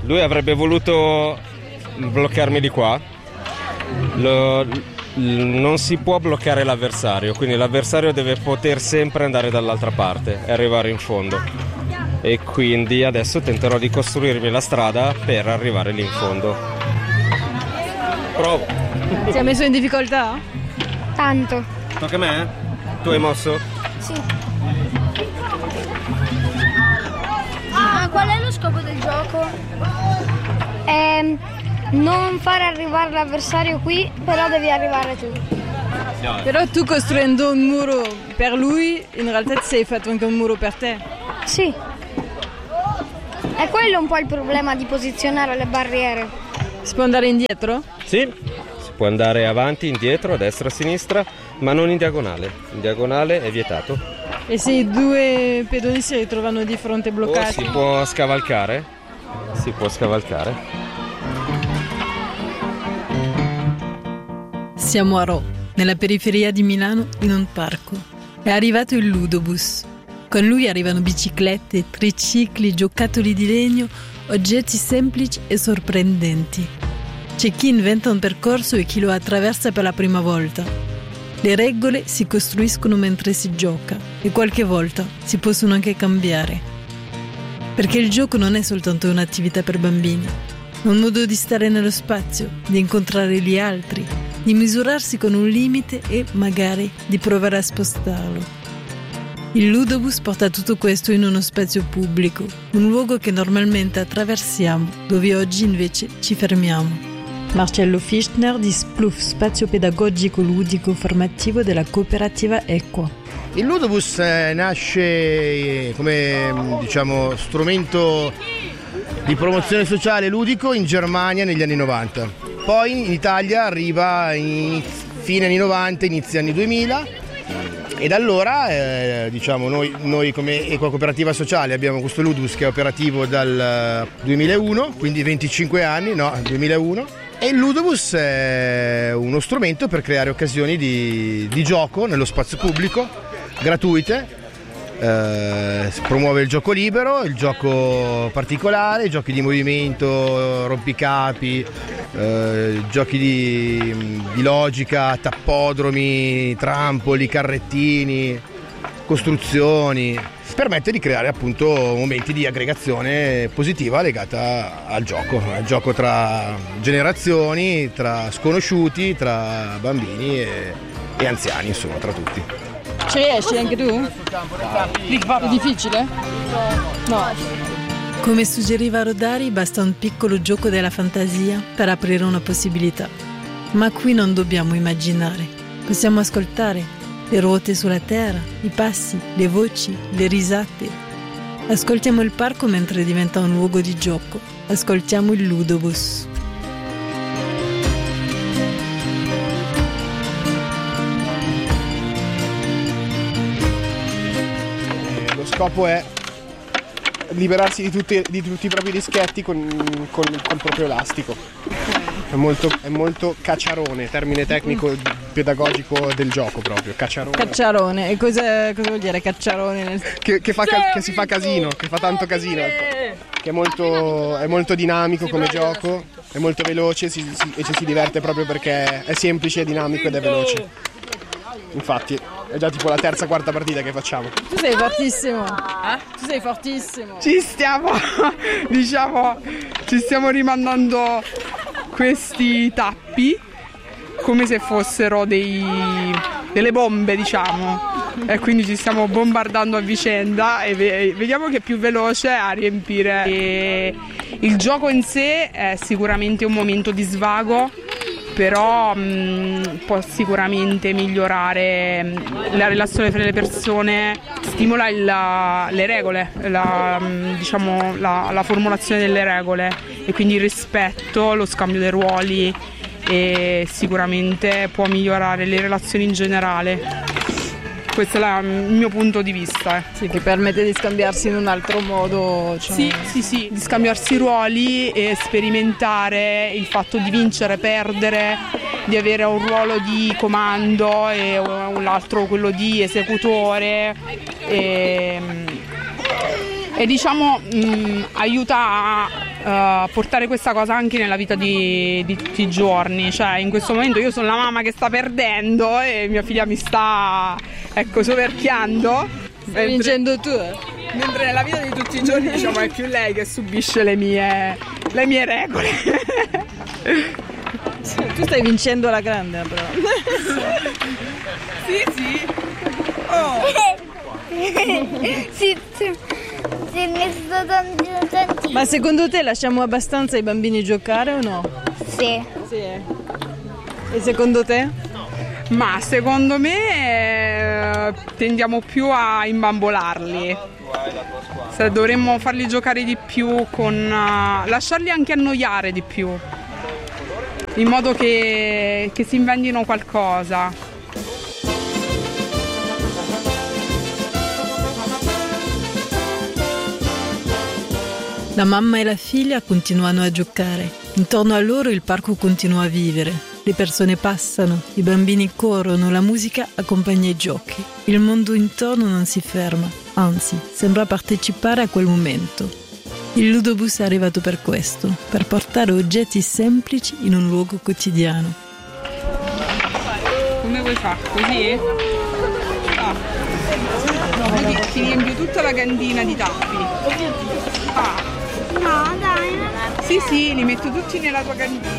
Lui avrebbe voluto bloccarmi di qua. Non si può bloccare l'avversario, quindi l'avversario deve poter sempre andare dall'altra parte e arrivare in fondo. E quindi adesso tenterò di costruirmi la strada per arrivare lì in fondo. Provo. Ti ha messo in difficoltà? Tanto. Tocca a me? Tu hai mosso? Sì. Ma qual è lo scopo del gioco? Non fare arrivare l'avversario qui, però devi arrivare tu. Però tu costruendo un muro per lui, in realtà ti sei fatto anche un muro per te. Sì. È quello un po' il problema di posizionare le barriere. Si può andare indietro? Sì, si può andare avanti, indietro, a destra, a sinistra, ma non in diagonale. In diagonale è vietato. E se i due pedoni si ritrovano di fronte bloccati? Si può scavalcare. Si può scavalcare. Siamo a Rho, nella periferia di Milano, in un parco. È arrivato il Ludobus. Con lui arrivano biciclette, tricicli, giocattoli di legno, oggetti semplici e sorprendenti. C'è chi inventa un percorso e chi lo attraversa per la prima volta. Le regole si costruiscono mentre si gioca e qualche volta si possono anche cambiare. Perché il gioco non è soltanto un'attività per bambini, è un modo di stare nello spazio, di incontrare gli altri, di misurarsi con un limite e magari di provare a spostarlo. Il Ludobus porta tutto questo in uno spazio pubblico, un luogo che normalmente attraversiamo, dove oggi invece ci fermiamo. Marcello Fischner di SPLUF, spazio pedagogico ludico formativo della cooperativa Equa. Il Ludobus nasce come strumento di promozione sociale ludico in Germania negli anni 90. Poi in Italia arriva in fine anni 90, inizio anni 2000 e da allora noi come Equa Cooperativa Sociale abbiamo questo Ludobus che è operativo dal 2001, quindi 25 anni, 2001. E il Ludobus è uno strumento per creare occasioni di gioco nello spazio pubblico, gratuite. Promuove il gioco libero, il gioco particolare, giochi di movimento, rompicapi, giochi di logica, tappodromi, trampoli, carrettini, costruzioni. Permette di creare appunto momenti di aggregazione positiva legata al gioco tra generazioni, tra sconosciuti, tra bambini e anziani, insomma, tra tutti. Ci riesci anche tu? È difficile? No. Come suggeriva Rodari, basta un piccolo gioco della fantasia per aprire una possibilità. Ma qui non dobbiamo immaginare, possiamo ascoltare le ruote sulla terra, i passi, le voci, le risate. Ascoltiamo il parco mentre diventa un luogo di gioco. Ascoltiamo il Ludobus. Lo scopo è liberarsi di tutti i propri dischetti con il proprio elastico. È molto cacciarone, termine tecnico pedagogico del gioco proprio, cacciarone. Cacciarone, e cosa vuol dire cacciarone? Che si fa casino, che fa tanto casino, che è molto dinamico come gioco, è molto veloce e ci si diverte proprio perché è semplice, è dinamico ed è veloce. Infatti è già tipo la terza, quarta partita che facciamo. Tu sei fortissimo. Tu sei fortissimo. Ci stiamo rimandando questi tappi come se fossero delle bombe, diciamo, e quindi ci stiamo bombardando a vicenda e vediamo chi è più veloce a riempire. E il gioco in sé è sicuramente un momento di svago, però può sicuramente migliorare la relazione fra le persone, stimola le regole, la formulazione delle regole e quindi il rispetto, lo scambio dei ruoli, e sicuramente può migliorare le relazioni in generale. Questo è il mio punto di vista. Sì, che permette di scambiarsi in un altro modo. Sì, di scambiarsi i ruoli e sperimentare il fatto di vincere, perdere, di avere un ruolo di comando e un altro quello di esecutore e diciamo aiuta portare questa cosa anche nella vita di tutti i giorni. Cioè, in questo momento io sono la mamma che sta perdendo e mia figlia mi sta, ecco, soverchiando. Stai vincendo tu? Mentre nella vita di tutti i giorni, diciamo, è più lei che subisce le mie regole. Tu stai vincendo la grande, però. Sì. Oh. Sì, ne sto tantissimo. Ma secondo te lasciamo abbastanza i bambini giocare o no? Sì. Sì. E secondo te? Ma secondo me tendiamo più a imbambolarli. Dovremmo farli giocare di più, lasciarli anche annoiare di più, in modo che si inventino qualcosa. La mamma e la figlia continuano a giocare. Intorno a loro il parco continua a vivere. Le persone passano, i bambini corrono, la musica accompagna i giochi. Il mondo intorno non si ferma, anzi, sembra partecipare a quel momento. Il Ludobus è arrivato per questo, per portare oggetti semplici in un luogo quotidiano. Come vuoi fare? Così? Ti riempio tutta la cantina di tappi. No, dai, non è... Sì, li metto tutti nella tua cantina.